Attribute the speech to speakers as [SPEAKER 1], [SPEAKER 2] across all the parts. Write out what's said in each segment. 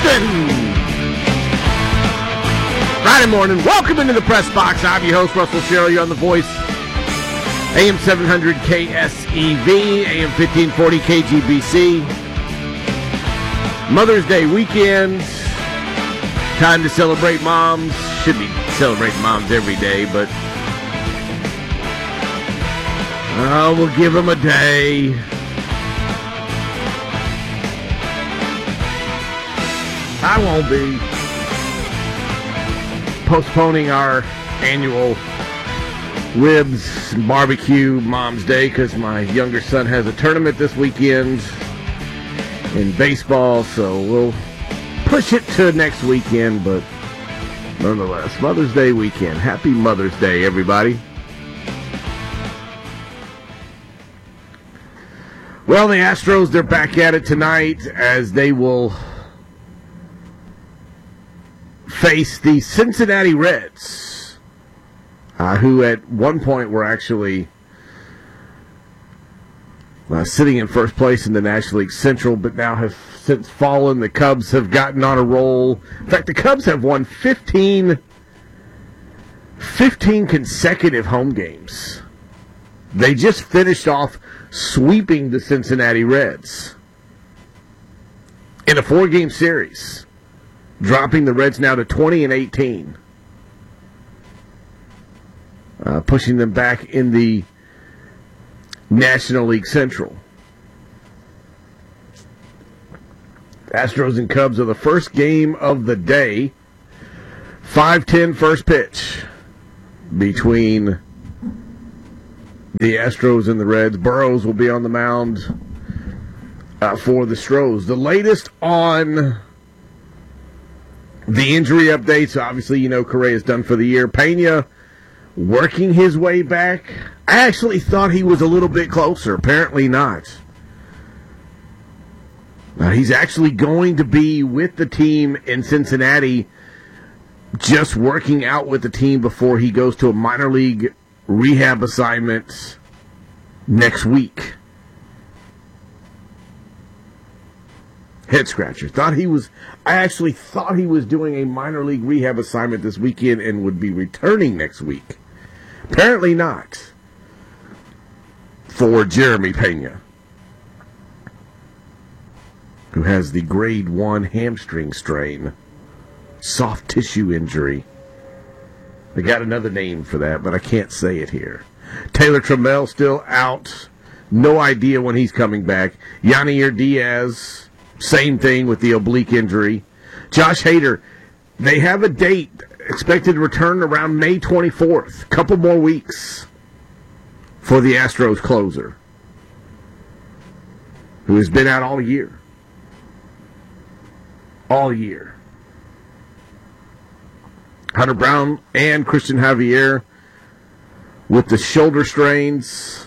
[SPEAKER 1] Houston. Friday morning, welcome into the press box. I'm your host, Russell Sherrill. You're on the voice. AM 700 KSEV, AM 1540 KGBC. Mother's Day weekend. Time to celebrate moms. Should be celebrating moms every day, but we'll give them a day. I won't be postponing our annual ribs and barbecue Mom's Day because my younger son has a tournament this weekend in baseball, so we'll push it to next weekend, but nonetheless, Mother's Day weekend. Happy Mother's Day, everybody. Well, the Astros, they're back at it tonight as they will face the Cincinnati Reds, who at one point were actually sitting in first place in the National League Central, but now have since fallen. The Cubs have gotten on a roll. In fact, the Cubs have won 15 consecutive home games. They just finished off sweeping the Cincinnati Reds in a 4-game series, dropping the Reds now to 20-18, pushing them back in the National League Central. Astros and Cubs are the first game of the day. 5:10 first pitch between the Astros and the Reds. Burrows will be on the mound for the Stros. The latest on the injury updates, obviously, you know, Correa is done for the year. Pena working his way back. I actually thought he was a little bit closer. Apparently not. He's actually going to be with the team in Cincinnati, just working out with the team before he goes to a minor league rehab assignment next week. Head scratcher. I actually thought he was doing a minor league rehab assignment this weekend and would be returning next week. Apparently not for Jeremy Pena, who has the grade 1 hamstring strain, soft tissue injury. They got another name for that, but I can't say it here. Taylor Trammell still out. No idea when he's coming back. Yanier Diaz, same thing with the oblique injury. Josh Hader, they have a date expected to return around May 24th. Couple more weeks for the Astros closer, who has been out all year. All year. Hunter Brown and Christian Javier with the shoulder strains,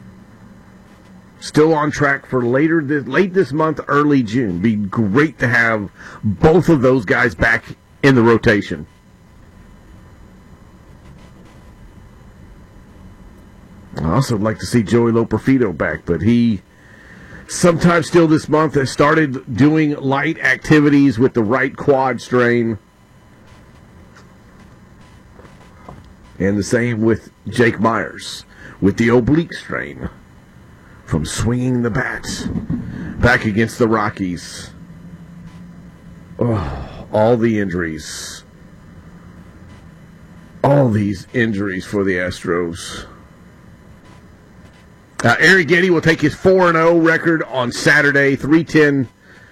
[SPEAKER 1] still on track for late this month, early June. Be great to have both of those guys back in the rotation. I also would like to see Joey Loperfido back, but he sometime still this month has started doing light activities with the right quad strain. And the same with Jake Myers with the oblique strain from swinging the bat back against the Rockies. Oh, all the injuries. All these injuries for the Astros. Eric Getty will take his 4-0 record on Saturday. 3:10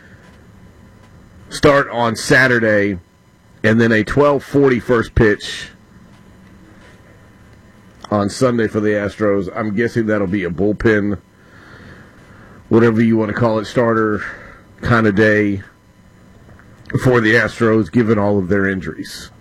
[SPEAKER 1] start on Saturday. And then a 12:40 first pitch on Sunday for the Astros. I'm guessing that'll be a bullpen, whatever you want to call it, starter kind of day for the Astros, given all of their injuries.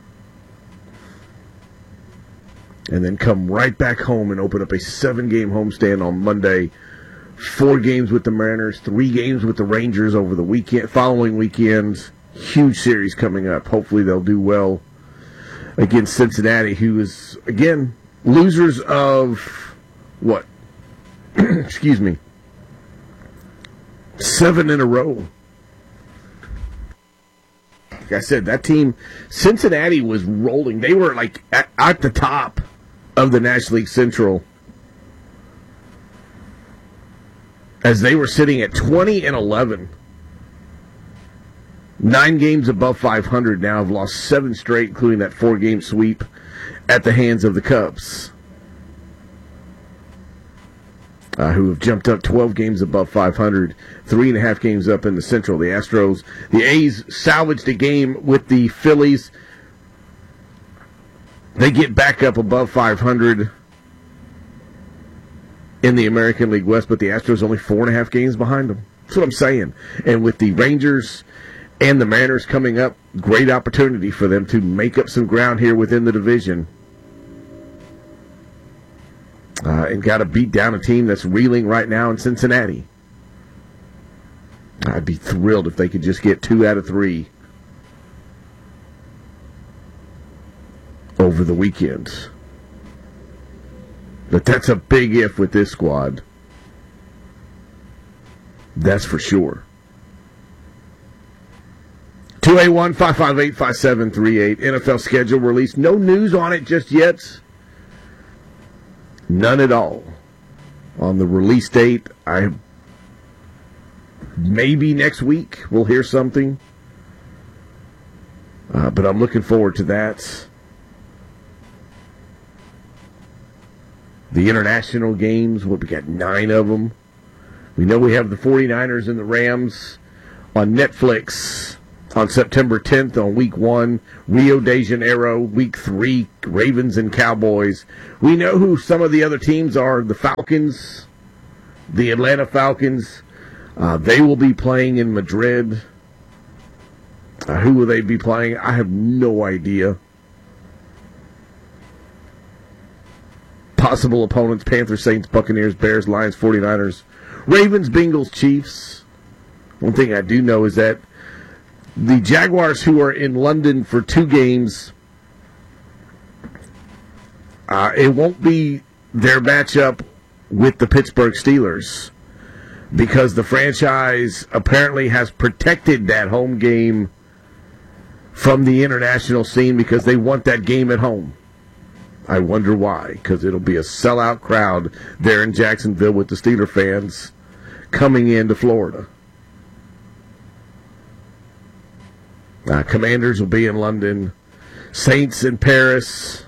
[SPEAKER 1] And then come right back home and open up a 7-game homestand on Monday. 4 games with the Mariners, 3 games with the Rangers over the weekend, following weekends. Huge series coming up. Hopefully they'll do well against Cincinnati, who is, again, losers of, what? Excuse me. 7 in a row. like I said, that team, Cincinnati was rolling. They were like at the top of the National League Central as they were sitting at 20-11. 9 games above 500 now, have lost 7 straight, including that 4-game sweep at the hands of the Cubs, who have jumped up 12 games above 500, 3.5 games up in the Central. The Astros, the A's salvaged a game with the Phillies. They get back up above 500 in the American League West, but the Astros only 4.5 games behind them. That's what I'm saying. And with the Rangers and the Mariners coming up, great opportunity for them to make up some ground here within the division. And got to beat down a team that's reeling right now in Cincinnati. I'd be thrilled if they could just get 2 out of 3 over the weekend. But that's a big if with this squad. That's for sure. 281-558-5738. NFL schedule released. No news on it just yet. None at all on the release date. Maybe next week we'll hear something. But I'm looking forward to that. The international games, we got 9 of them. We know we have the 49ers and the Rams on Netflix on September 10th on week 1. Rio de Janeiro, week 3, Ravens and Cowboys. We know who some of the other teams are. The Falcons, the Atlanta Falcons. They will be playing in Madrid. Who will they be playing? I have no idea. Possible opponents: Panthers, Saints, Buccaneers, Bears, Lions, 49ers, Ravens, Bengals, Chiefs. One thing I do know is that the Jaguars, who are in London for 2 games, it won't be their matchup with the Pittsburgh Steelers because the franchise apparently has protected that home game from the international scene because they want that game at home. I wonder why, because it'll be a sellout crowd there in Jacksonville with the Steeler fans coming into Florida. Commanders will be in London. Saints in Paris.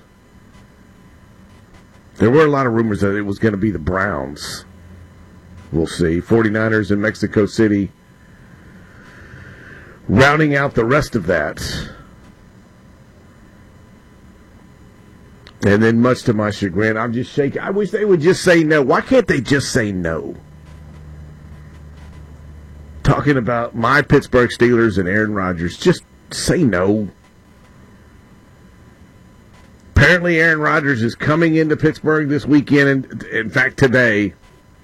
[SPEAKER 1] There were a lot of rumors that it was going to be the Browns. We'll see. 49ers in Mexico City. Rounding out the rest of that. And then, much to my chagrin, I'm just shaking. I wish they would just say no. Why can't they just say no? Talking about my Pittsburgh Steelers and Aaron Rodgers, just say no. Apparently, Aaron Rodgers is coming into Pittsburgh this weekend, and in fact, today,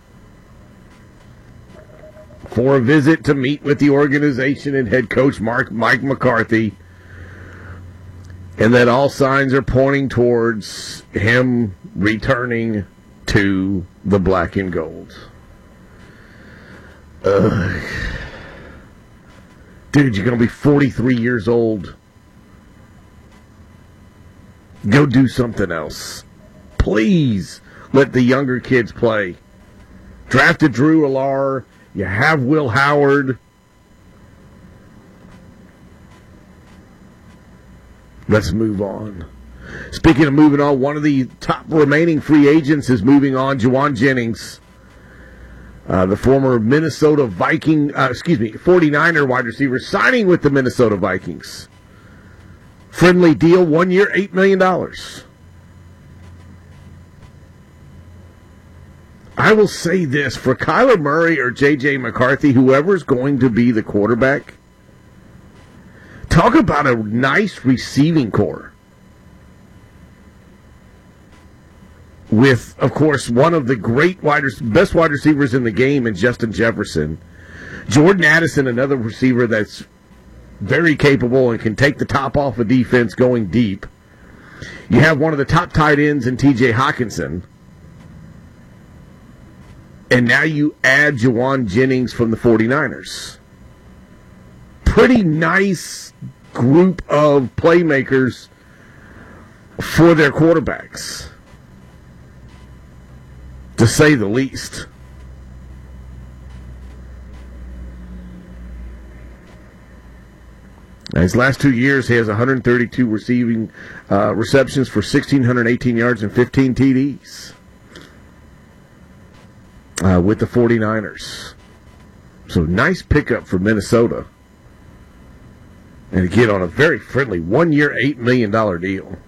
[SPEAKER 1] for a visit to meet with the organization and head coach Mike McCarthy. And that all signs are pointing towards him returning to the black and gold. Dude, you're going to be 43 years old. Go do something else. Please let the younger kids play. Drafted Drew Allar. You have Will Howard. Let's move on. Speaking of moving on, one of the top remaining free agents is moving on, Jauan Jennings. The former 49er wide receiver, signing with the Minnesota Vikings. Friendly deal, 1 year, $8 million. I will say this, for Kyler Murray or J.J. McCarthy, whoever's going to be the quarterback, talk about a nice receiving core. With, of course, one of the best wide receivers in the game in Justin Jefferson. Jordan Addison, another receiver that's very capable and can take the top off of defense going deep. You have one of the top tight ends in T.J. Hockenson. And now you add Jauan Jennings from the 49ers. Pretty nice group of playmakers for their quarterbacks, to say the least. Now, his last 2 years, he has 132 receiving receptions for 1,618 yards and 15 TDs with the 49ers. So nice pickup for Minnesota. And again, on a very friendly 1 year, $8 million deal.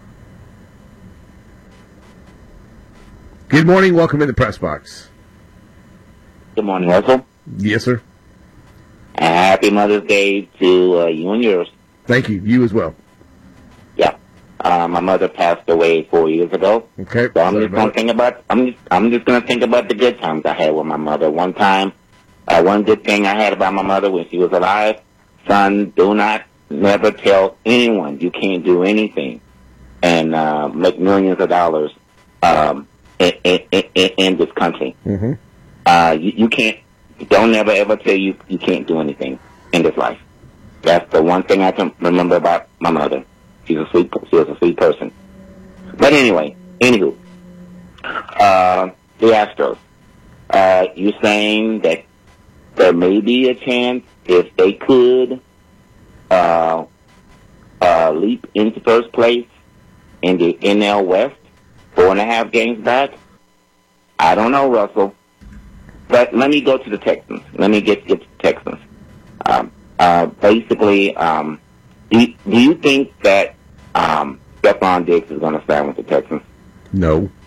[SPEAKER 1] Good morning. Welcome in the press box.
[SPEAKER 2] Good morning, Russell.
[SPEAKER 1] Yes, sir.
[SPEAKER 2] Happy Mother's Day to you and yours.
[SPEAKER 1] Thank you. You as well.
[SPEAKER 2] Yeah. My mother passed away 4 years ago.
[SPEAKER 1] Okay.
[SPEAKER 2] So I'm just gonna think about the good times I had with my mother. One good thing I had about my mother when she was alive, son, never tell anyone you can't do anything and make millions of dollars in this country.
[SPEAKER 1] Mm-hmm.
[SPEAKER 2] You can't. Don't never ever tell you can't do anything in this life. That's the one thing I can remember about my mother. She was a sweet person. But anyway, the Astros. You're saying that there may be a chance if they could leap into first place in the NL West, 4.5 games back. I don't know, Russell. But let me go to the Texans. Let me get to the Texans. Basically, do you think that Stephon Diggs is going to sign with the Texans?
[SPEAKER 1] No.